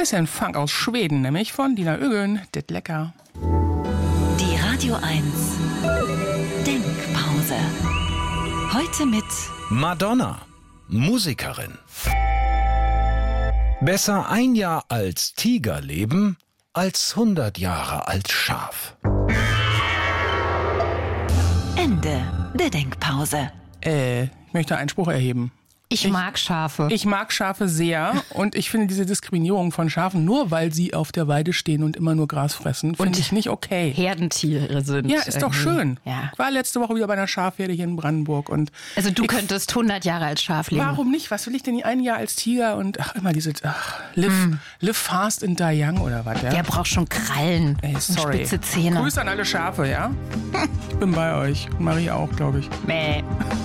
Bisschen Funk aus Schweden, nämlich von Dina Ögön, dit lecker. Die Radio 1 Denkpause. Heute mit Madonna, Musikerin. Besser ein Jahr als Tiger leben, als 100 Jahre als Schaf. Ende der Denkpause. Ich möchte einen Spruch erheben. Ich mag Schafe. Ich mag Schafe sehr und ich finde diese Diskriminierung von Schafen, nur weil sie auf der Weide stehen und immer nur Gras fressen, finde ich nicht okay. Herdentiere sind. Ja, ist doch schön. Ja. Ich war letzte Woche wieder bei einer Schafherde hier in Brandenburg. Und Also du könntest 100 Jahre als Schaf leben. warum nicht? Was will ich denn ein Jahr als Tiger und immer diese live fast and die young oder was? Ja? Der braucht schon Krallen Ey, und sorry. spitze Zähne. Grüße an alle Schafe, ja? Ich bin bei euch. Marie auch, glaube ich. Mäh.